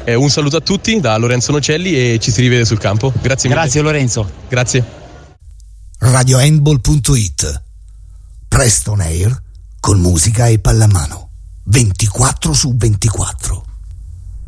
Un saluto a tutti da Lorenzo Nocelli e ci si rivede sul campo. Grazie mille. Grazie Lorenzo. Grazie. RadioHandball.it. Presto on air con musica e pallamano 24/24.